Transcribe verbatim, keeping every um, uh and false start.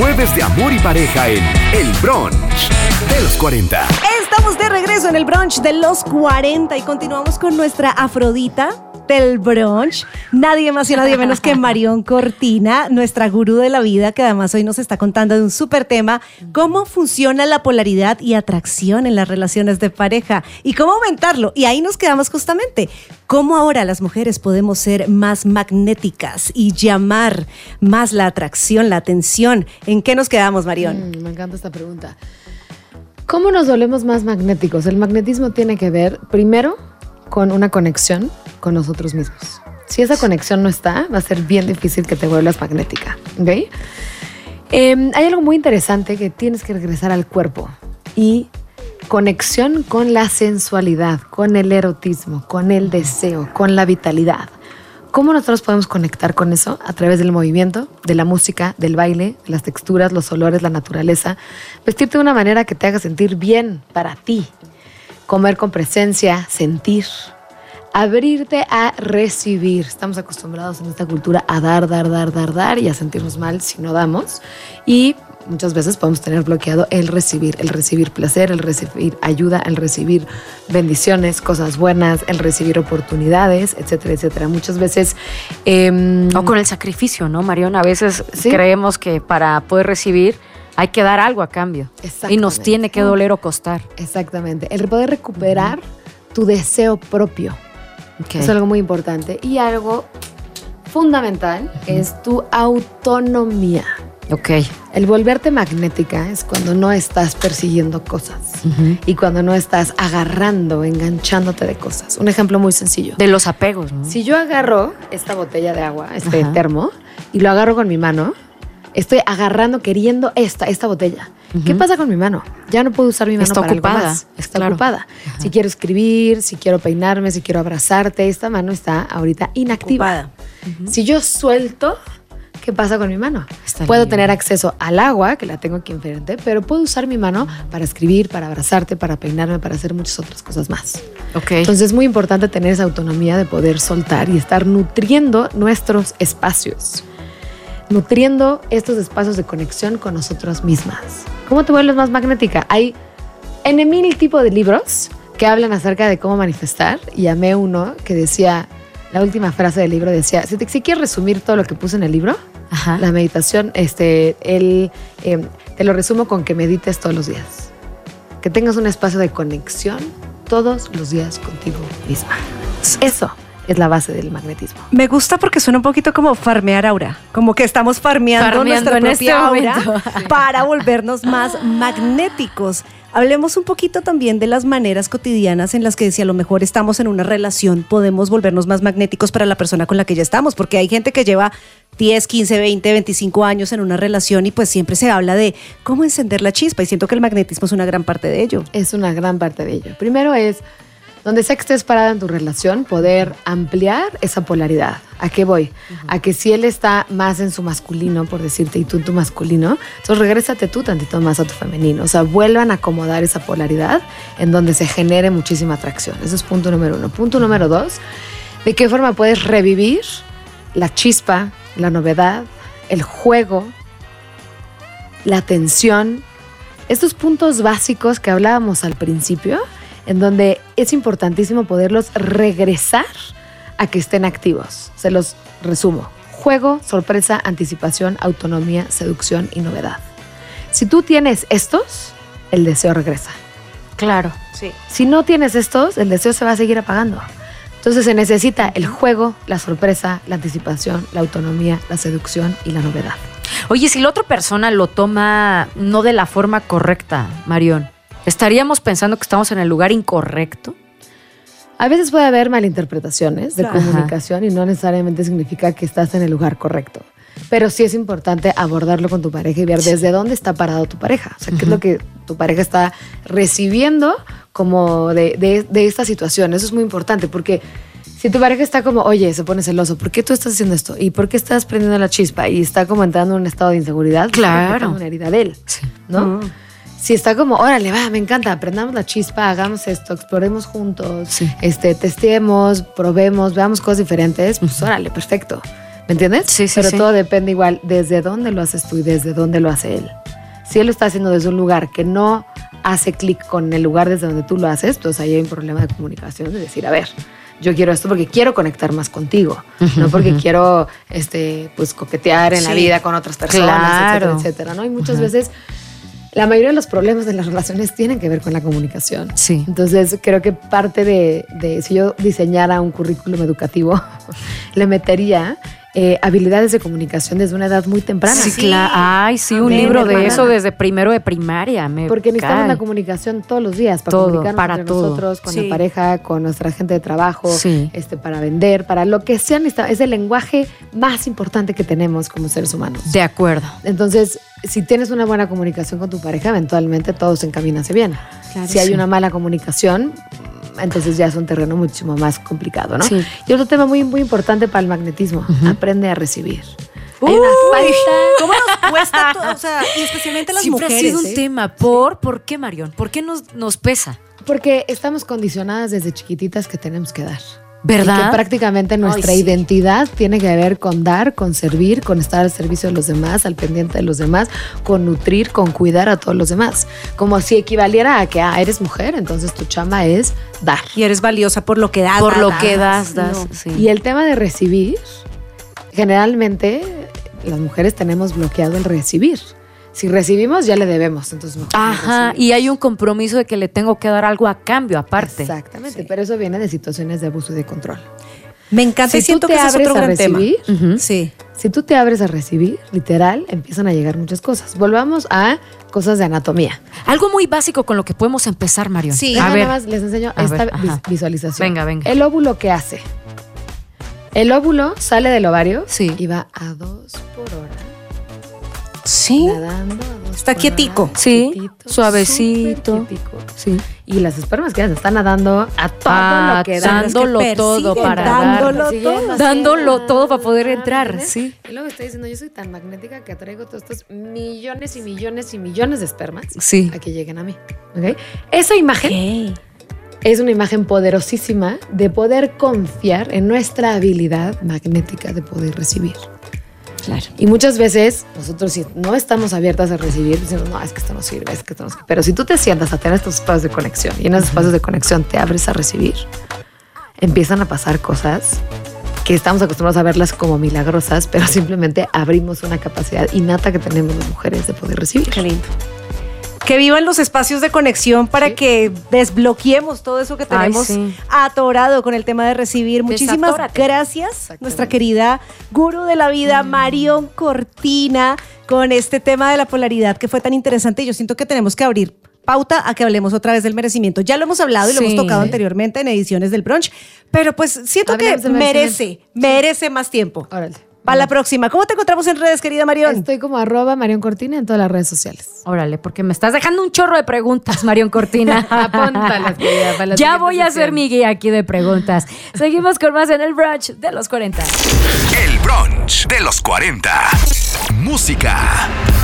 Jueves de amor y pareja en El Brunch de los cuarenta. Estamos de regreso en el Brunch de los cuarenta y continuamos con nuestra Afrodita del brunch, nadie más y nadie menos que Marion Cortina, nuestra gurú de la vida, que además hoy nos está contando de un súper tema, cómo funciona la polaridad y atracción en las relaciones de pareja y cómo aumentarlo. Y ahí nos quedamos justamente, cómo ahora las mujeres podemos ser más magnéticas y llamar más la atracción, la atención. ¿En qué nos quedamos, Marion? Mm, me encanta esta pregunta. ¿Cómo nos volvemos más magnéticos? El magnetismo tiene que ver, primero, con una conexión con nosotros mismos. Si esa conexión no está, va a ser bien difícil que te vuelvas magnética, ¿ok? Eh, hay algo muy interesante que tienes que regresar al cuerpo y conexión con la sensualidad, con el erotismo, con el deseo, con la vitalidad. ¿Cómo nosotros podemos conectar con eso? A través del movimiento, de la música, del baile, de las texturas, los olores, la naturaleza. Vestirte de una manera que te haga sentir bien para ti. Comer con presencia, sentir, abrirte a recibir. Estamos acostumbrados en esta cultura a dar, dar, dar, dar, dar y a sentirnos mal si no damos. Y muchas veces podemos tener bloqueado el recibir, el recibir placer, el recibir ayuda, el recibir bendiciones, cosas buenas, el recibir oportunidades, etcétera, etcétera. Muchas veces... Eh, o con el sacrificio, ¿no, Marion? A veces ¿sí? creemos que para poder recibir hay que dar algo a cambio. Y nos tiene que doler o costar. Exactamente. El poder recuperar uh-huh. tu deseo propio. Okay. Es algo muy importante. Y algo fundamental uh-huh. es tu autonomía. Ok. El volverte magnética es cuando no estás persiguiendo cosas uh-huh. y cuando no estás agarrando, enganchándote de cosas. Un ejemplo muy sencillo. De los apegos, ¿no? Si yo agarro esta botella de agua, este uh-huh. termo, y lo agarro con mi mano, estoy agarrando, queriendo esta, esta botella. Uh-huh. ¿Qué pasa con mi mano? Ya no puedo usar mi mano Está para ocupada. algo más. Está claro. ocupada. Uh-huh. Si quiero escribir, si quiero peinarme, si quiero abrazarte, esta mano está ahorita inactiva. Uh-huh. Si yo suelto, ¿qué pasa con mi mano? Está puedo bien. Tener acceso al agua, que la tengo aquí enfrente, pero puedo usar mi mano para escribir, para abrazarte, para peinarme, para hacer muchas otras cosas más. Okay. Entonces es muy importante tener esa autonomía de poder soltar y estar nutriendo nuestros espacios. Nutriendo estos espacios de conexión con nosotras mismas. ¿Cómo te vuelves más magnética? Hay en mil tipos de libros que hablan acerca de cómo manifestar y amé uno que decía, la última frase del libro decía, si, te, si quieres resumir todo lo que puse en el libro, ajá. la meditación, este, el, eh, te lo resumo con que medites todos los días. Que tengas un espacio de conexión todos los días contigo misma. Eso es la base del magnetismo. Me gusta porque suena un poquito como farmear aura, como que estamos farmeando, farmeando nuestra en propia este aura sí. para volvernos más magnéticos. Hablemos un poquito también de las maneras cotidianas en las que si a lo mejor estamos en una relación podemos volvernos más magnéticos para la persona con la que ya estamos, porque hay gente que lleva diez, quince, veinte, veinticinco años en una relación y pues siempre se habla de cómo encender la chispa y siento que el magnetismo es una gran parte de ello. Es una gran parte de ello. Primero es, donde sea que estés parada en tu relación, poder ampliar esa polaridad. ¿A qué voy? Uh-huh. A que si él está más en su masculino, por decirte, y tú en tu masculino, entonces regrésate tú tantito más a tu femenino. O sea, vuelvan a acomodar esa polaridad en donde se genere muchísima atracción. Ese es punto número uno. Punto número dos, ¿de qué forma puedes revivir la chispa, la novedad, el juego, la tensión? Estos puntos básicos que hablábamos al principio, en donde es importantísimo poderlos regresar a que estén activos. Se los resumo. Juego, sorpresa, anticipación, autonomía, seducción y novedad. Si tú tienes estos, el deseo regresa. Claro. Sí. Si no tienes estos, el deseo se va a seguir apagando. Entonces se necesita el juego, la sorpresa, la anticipación, la autonomía, la seducción y la novedad. Oye, si la otra persona lo toma no de la forma correcta, Marion, ¿estaríamos pensando que estamos en el lugar incorrecto? A veces puede haber malinterpretaciones de Ajá. comunicación y no necesariamente significa que estás en el lugar correcto. Pero sí es importante abordarlo con tu pareja y ver desde dónde está parado tu pareja. O sea, uh-huh. qué es lo que tu pareja está recibiendo como de, de, de esta situación. Eso es muy importante porque si tu pareja está como, oye, se pone celoso, ¿por qué tú estás haciendo esto? ¿Y por qué estás prendiendo la chispa? Y está como entrando en un estado de inseguridad. Claro. Una herida de él, sí. ¿no? Uh-huh. Si está como, órale, va, me encanta, aprendamos la chispa, hagamos esto, exploremos juntos, sí. este, testeemos, probemos, veamos cosas diferentes, pues órale, perfecto. ¿Me entiendes? Sí, sí, Pero sí. todo depende igual desde dónde lo haces tú y desde dónde lo hace él. Si él lo está haciendo desde un lugar que no hace clic con el lugar desde donde tú lo haces, pues ahí hay un problema de comunicación, de decir, a ver, yo quiero esto porque quiero conectar más contigo, no porque quiero este, pues, coquetear en la Sí. vida con otras personas, Claro. etcétera, etcétera, ¿no? Y muchas veces la mayoría de los problemas de las relaciones tienen que ver con la comunicación. Sí. Entonces, creo que parte de, de si yo diseñara un currículum educativo, le metería eh, habilidades de comunicación desde una edad muy temprana. Sí, Sí. claro. Ay, sí, un Amén, libro de hermana. eso desde primero de primaria. Me Porque necesitamos cae. la comunicación todos los días para Todo, comunicarnos para entre todo. nosotros, con Sí. la pareja, con nuestra gente de trabajo, Sí. este, para vender, para lo que sea. necesita- Es el lenguaje más importante que tenemos como seres humanos. De acuerdo. Entonces, si tienes una buena comunicación con tu pareja, eventualmente todo se encamina hacia bien. Claro, si hay sí. una mala comunicación, entonces ya es un terreno muchísimo más complicado, ¿no? Sí. Y otro tema muy, muy importante para el magnetismo, aprende a recibir. Hay Uy, una falta. ¿Cómo nos cuesta todo? O sea, y especialmente las Siempre mujeres. ha sido un ¿eh? tema. ¿Por? ¿Por qué, Marión? ¿Por qué nos, nos pesa? Porque estamos condicionadas desde chiquititas que tenemos que dar. ¿Verdad? Y que prácticamente nuestra Ay, sí. identidad tiene que ver con dar, con servir, con estar al servicio de los demás, al pendiente de los demás, con nutrir, con cuidar a todos los demás. Como si equivaliera a que ah, eres mujer, entonces tu chamba es dar. Y eres valiosa por lo que das. Por das, lo das, que das, das. No. Sí. Y el tema de recibir, generalmente las mujeres tenemos bloqueado el recibir. Si recibimos, ya le debemos. Entonces mejor no Ajá, recibimos. y hay un compromiso de que le tengo que dar algo a cambio aparte. Exactamente, pero eso viene de situaciones de abuso y de control. Me encanta Si y tú siento te que ese es abres otro a gran tema. recibir, Ujú. Sí. Si tú te abres a recibir, literal, empiezan a llegar muchas cosas. Volvamos a cosas de anatomía. Algo muy básico con lo que podemos empezar, Marión. Sí. Venga, A ver. nada más les enseño A esta ver, ajá. vis- visualización. Venga, venga. El óvulo, ¿qué hace? El óvulo sale del ovario Sí. y va a dos por hora. Sí. Nadando a dos Está por quietico. hora, Sí, quietito, suavecito. súper quietico. Sí. Y las espermas que hacen, están nadando a todo Ah, lo que dan. dándolo Es que todo persiguen, para dándolo dar. Persiguiendo, todo. haciendo, Dándolo todo para poder ah, entrar, ¿entiendes? sí. Y luego estoy diciendo, yo soy tan magnética que atraigo todos estos millones y millones y millones de espermas Sí. a que lleguen a mí. ¿Ok? Esa imagen Ok. es una imagen poderosísima de poder confiar en nuestra habilidad magnética de poder recibir. Claro. Y muchas veces nosotros si no estamos abiertas a recibir, decimos, no, es que esto no sirve, es que esto no sirve. Pero si tú te sientas a tener estos espacios de conexión y en esos espacios de conexión te abres a recibir, empiezan a pasar cosas que estamos acostumbrados a verlas como milagrosas, pero simplemente abrimos una capacidad innata que tenemos las mujeres de poder recibir. Qué lindo. Que vivan los espacios de conexión para Sí. que desbloqueemos todo eso que Ay, tenemos sí. atorado con el tema de recibir. Muchísimas Desatórate. gracias, Exactamente. nuestra querida gurú de la vida, Marión Cortina, con este tema de la polaridad que fue tan interesante. Y yo siento que tenemos que abrir pauta a que hablemos otra vez del merecimiento. Ya lo hemos hablado y lo Sí. hemos tocado anteriormente en ediciones del brunch, pero pues siento Hablemos que del merece, merece más tiempo. Órale. Para la próxima. ¿Cómo te encontramos en redes, querida Marión? Estoy como arroba Marión Cortina en todas las redes sociales. Órale, porque me estás dejando un chorro de preguntas, Marión Cortina. Apúntalas, querida, para la Ya siguiente voy a sesión. hacer mi guía aquí de preguntas. Seguimos con más en el brunch de los cuarenta. El brunch de los cuarenta. Música.